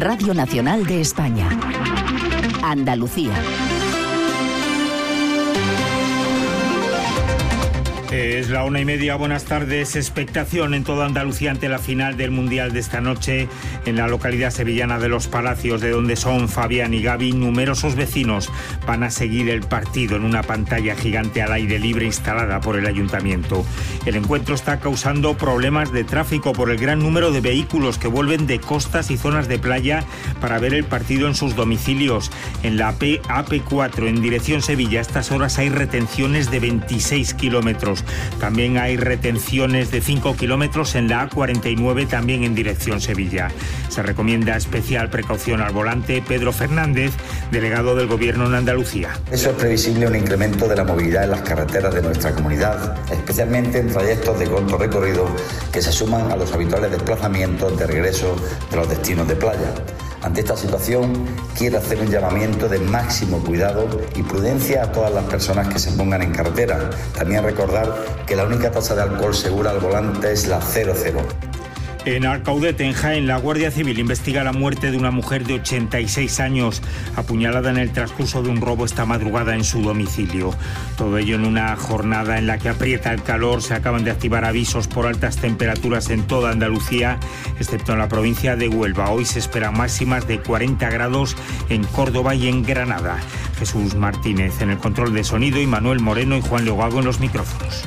Radio Nacional de España. Andalucía. Es la 1:30, buenas tardes. Expectación en toda Andalucía ante la final del Mundial de esta noche en la localidad sevillana de Los Palacios, de donde son Fabián y Gaby. Numerosos vecinos van a seguir el partido en una pantalla gigante al aire libre instalada por el ayuntamiento. El encuentro está causando problemas de tráfico por el gran número de vehículos que vuelven de costas y zonas de playa para ver el partido en sus domicilios. En la AP4 en dirección Sevilla a estas horas hay retenciones de 26 kilómetros. También hay retenciones de 5 kilómetros en la A49, también en dirección Sevilla. Se recomienda especial precaución al volante. Pedro Fernández, delegado del Gobierno en Andalucía. Eso es previsible un incremento de la movilidad en las carreteras de nuestra comunidad, especialmente en trayectos de corto recorrido que se suman a los habituales desplazamientos de regreso de los destinos de playa. Ante esta situación, quiero hacer un llamamiento de máximo cuidado y prudencia a todas las personas que se pongan en carretera. También recordar que la única tasa de alcohol segura al volante es la 0,0. En Alcaudete, en Jaén, la Guardia Civil investiga la muerte de una mujer de 86 años, apuñalada en el transcurso de un robo esta madrugada en su domicilio. Todo ello en una jornada en la que aprieta el calor. Se acaban de activar avisos por altas temperaturas en toda Andalucía, excepto en la provincia de Huelva. Hoy se esperan máximas de 40 grados en Córdoba y en Granada. Jesús Martínez en el control de sonido y Manuel Moreno y Juan Leogago en los micrófonos.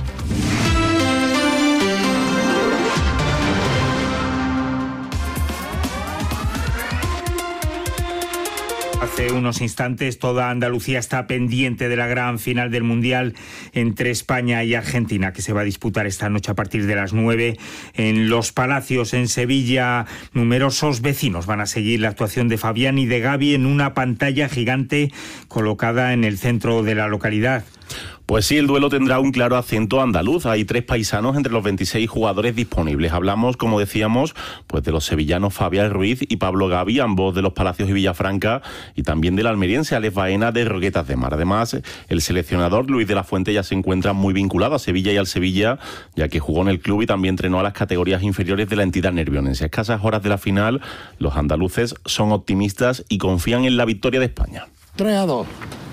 Hace unos instantes toda Andalucía está pendiente de la gran final del Mundial entre España y Argentina, que se va a disputar esta noche a partir de las 9 en Los Palacios, en Sevilla. Numerosos vecinos van a seguir la actuación de Fabián y de Gaby en una pantalla gigante colocada en el centro de la localidad. Pues sí, el duelo tendrá un claro acento andaluz. Hay 3 paisanos entre los 26 jugadores disponibles. Hablamos, como decíamos, pues de los sevillanos Fabián Ruiz y Pablo Gaby, ambos de Los Palacios y Villafranca, y también del almeriense Alex Baena de Roquetas de Mar. Además, el seleccionador Luis de la Fuente ya se encuentra muy vinculado a Sevilla y al Sevilla, ya que jugó en el club y también entrenó a las categorías inferiores de la entidad nervionense. A escasas horas de la final, los andaluces son optimistas y confían en la victoria de España. 3-2.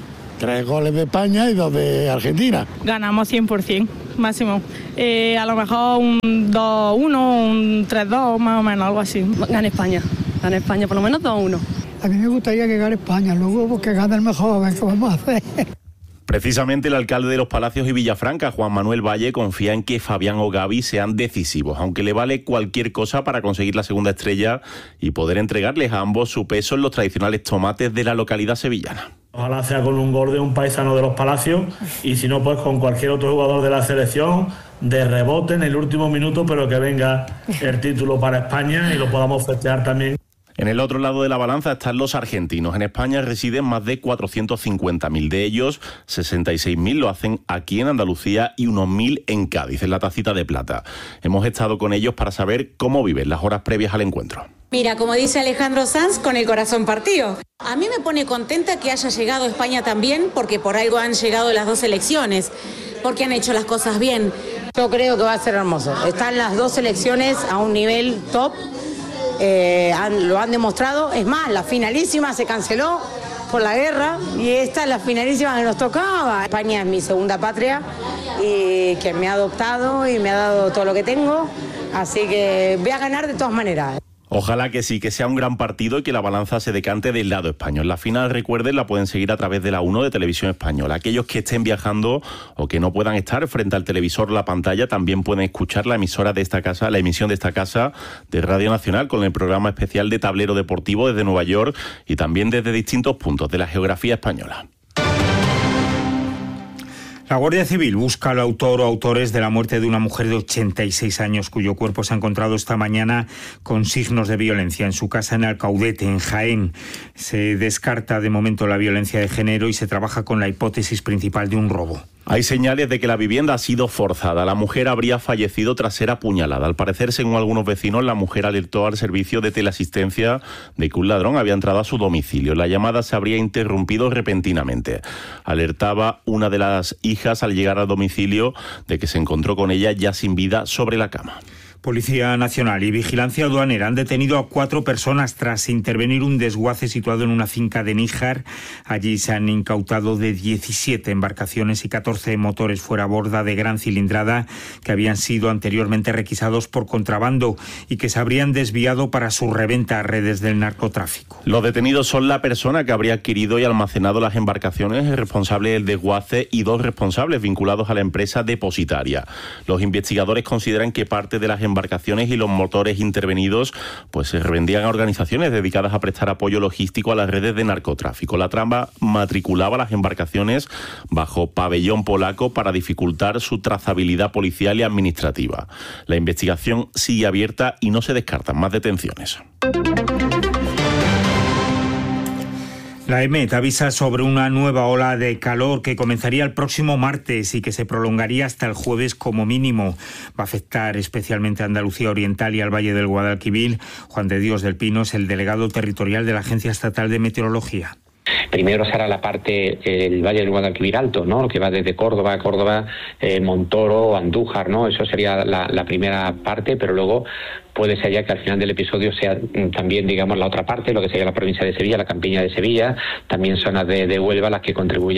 3 goles de España y 2 de Argentina. Ganamos 100%, máximo. A lo mejor un 2-1, un 3-2, más o menos, algo así. Gana España, por lo menos 2-1. A mí me gustaría que gane España, luego porque gane el mejor, a ver qué vamos a hacer. Precisamente el alcalde de Los Palacios y Villafranca, Juan Manuel Valle, confía en que Fabián o Gaby sean decisivos, aunque le vale cualquier cosa para conseguir la segunda estrella y poder entregarles a ambos su peso en los tradicionales tomates de la localidad sevillana. Ojalá sea con un gol de un paisano de Los Palacios y si no, pues con cualquier otro jugador de la selección, de rebote en el último minuto, pero que venga el título para España y lo podamos festejar también. En el otro lado de la balanza están los argentinos. En España residen más de 450.000. De ellos, 66.000 lo hacen aquí en Andalucía y unos 1.000 en Cádiz, en la Tacita de Plata. Hemos estado con ellos para saber cómo viven las horas previas al encuentro. Mira, como dice Alejandro Sanz, con el corazón partido. A mí me pone contenta que haya llegado España también, porque por algo han llegado las 2 selecciones, porque han hecho las cosas bien. Yo creo que va a ser hermoso. Están las 2 selecciones a un nivel top. Lo han demostrado. Es más, la finalísima se canceló por la guerra y esta es la finalísima que nos tocaba. España es mi segunda patria y que me ha adoptado y me ha dado todo lo que tengo, así que voy a ganar de todas maneras. Ojalá que sí, que sea un gran partido y que la balanza se decante del lado español. La final, recuerden, la pueden seguir a través de la 1 de Televisión Española. Aquellos que estén viajando o que no puedan estar frente al televisor o la pantalla también pueden escuchar la emisión de esta casa de Radio Nacional con el programa especial de Tablero Deportivo desde Nueva York y también desde distintos puntos de la geografía española. La Guardia Civil busca al autor o autores de la muerte de una mujer de 86 años cuyo cuerpo se ha encontrado esta mañana con signos de violencia en su casa en Alcaudete, en Jaén. Se descarta de momento la violencia de género y se trabaja con la hipótesis principal de un robo. Hay señales de que la vivienda ha sido forzada. La mujer habría fallecido tras ser apuñalada. Al parecer, según algunos vecinos, la mujer alertó al servicio de teleasistencia de que un ladrón había entrado a su domicilio. La llamada se habría interrumpido repentinamente. Alertaba una de las hijas al llegar al domicilio de que se encontró con ella ya sin vida sobre la cama. Policía Nacional y Vigilancia Aduanera han detenido a 4 personas tras intervenir un desguace situado en una finca de Níjar. Allí se han incautado de 17 embarcaciones y 14 motores fuera borda de gran cilindrada que habían sido anteriormente requisados por contrabando y que se habrían desviado para su reventa a redes del narcotráfico. Los detenidos son la persona que habría adquirido y almacenado las embarcaciones, el responsable del desguace y 2 responsables vinculados a la empresa depositaria. Los investigadores consideran que parte de las embarcaciones y los motores intervenidos pues se revendían a organizaciones dedicadas a prestar apoyo logístico a las redes de narcotráfico. La trama matriculaba las embarcaciones bajo pabellón polaco para dificultar su trazabilidad policial y administrativa. La investigación sigue abierta y no se descartan más detenciones. La EMET avisa sobre una nueva ola de calor que comenzaría el próximo martes y que se prolongaría hasta el jueves como mínimo. Va a afectar especialmente a Andalucía Oriental y al Valle del Guadalquivir. Juan de Dios del Pino es el delegado territorial de la Agencia Estatal de Meteorología. Primero será la parte del Valle del Guadalquivir Alto, ¿no? Lo que va desde Córdoba, Montoro, Andújar, ¿no? Eso sería la primera parte, pero luego puede ser ya que al final del episodio sea también, digamos, la otra parte, lo que sería la provincia de Sevilla, la campiña de Sevilla, también zonas de Huelva, las que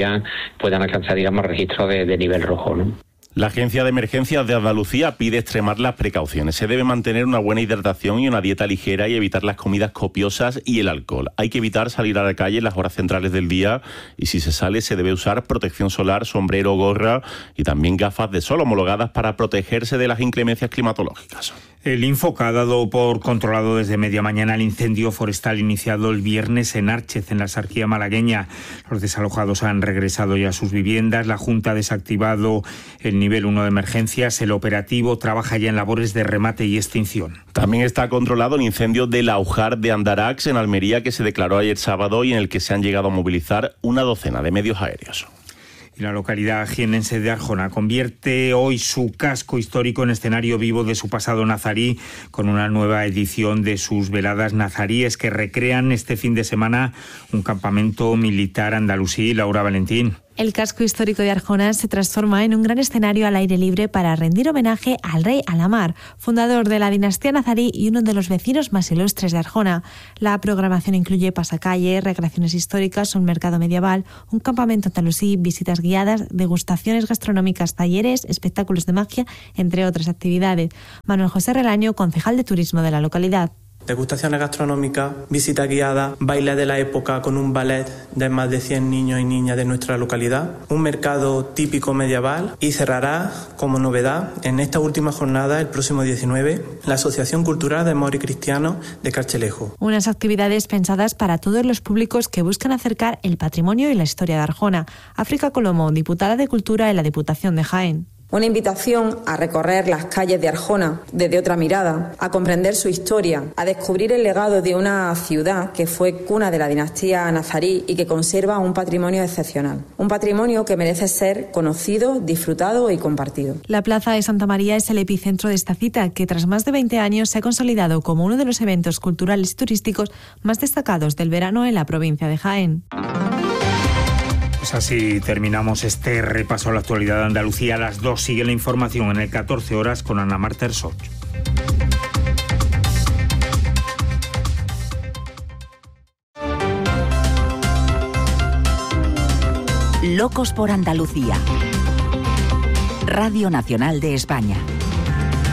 puedan alcanzar, digamos, registro de nivel rojo, ¿no? La Agencia de Emergencias de Andalucía pide extremar las precauciones. Se debe mantener una buena hidratación y una dieta ligera y evitar las comidas copiosas y el alcohol. Hay que evitar salir a la calle en las horas centrales del día y si se sale se debe usar protección solar, sombrero, gorra y también gafas de sol homologadas para protegerse de las inclemencias climatológicas. El Infoca ha dado por controlado desde media mañana el incendio forestal iniciado el viernes en Árchez, en la Sarquía malagueña. Los desalojados han regresado ya a sus viviendas. La Junta ha desactivado el nivel 1 de emergencias. El operativo trabaja ya en labores de remate y extinción. También está controlado el incendio del Aujar de Andarax, en Almería, que se declaró ayer sábado y en el que se han llegado a movilizar una docena de medios aéreos. Y la localidad jiennense de Arjona convierte hoy su casco histórico en escenario vivo de su pasado nazarí, con una nueva edición de sus veladas nazaríes que recrean este fin de semana un campamento militar andalusí. Laura Valentín. El casco histórico de Arjona se transforma en un gran escenario al aire libre para rendir homenaje al rey Alamar, fundador de la dinastía nazarí y uno de los vecinos más ilustres de Arjona. La programación incluye pasacalles, recreaciones históricas, un mercado medieval, un campamento andalusí, visitas guiadas, degustaciones gastronómicas, talleres, espectáculos de magia, entre otras actividades. Manuel José Relaño, concejal de turismo de la localidad. Degustaciones gastronómicas, visita guiada, baile de la época con un ballet de más de 100 niños y niñas de nuestra localidad, un mercado típico medieval y cerrará como novedad en esta última jornada, el próximo 19, la Asociación Cultural de Mori Cristianos de Carchelejo. Unas actividades pensadas para todos los públicos que buscan acercar el patrimonio y la historia de Arjona. África Colomo, diputada de Cultura en la Diputación de Jaén. Una invitación a recorrer las calles de Arjona desde otra mirada, a comprender su historia, a descubrir el legado de una ciudad que fue cuna de la dinastía nazarí y que conserva un patrimonio excepcional. Un patrimonio que merece ser conocido, disfrutado y compartido. La Plaza de Santa María es el epicentro de esta cita, que tras más de 20 años se ha consolidado como uno de los eventos culturales y turísticos más destacados del verano en la provincia de Jaén. Pues así terminamos este repaso a la actualidad de Andalucía. A las 2 sigue la información en el 14 horas con Ana Marta Ersoch. Locos por Andalucía. Radio Nacional de España.